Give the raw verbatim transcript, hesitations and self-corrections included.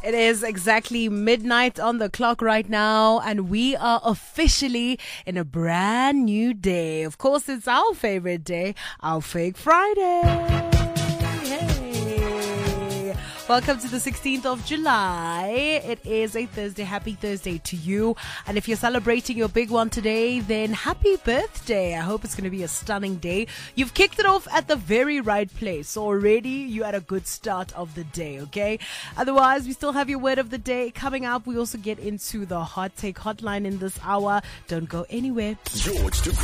It is exactly midnight on the clock right now, and we are officially in a brand new day. Of course, it's our favorite day, our Fake Friday. Hey. Welcome to the sixteenth of July. It is a Thursday. Happy Thursday to you. And if you're celebrating your big one today, then happy birthday. I hope it's going to be a stunning day. You've kicked it off at the very right place. So already you had a good start of the day, okay? Otherwise, we still have your word of the day coming up. We also get into the hot take hotline in this hour. Don't go anywhere. George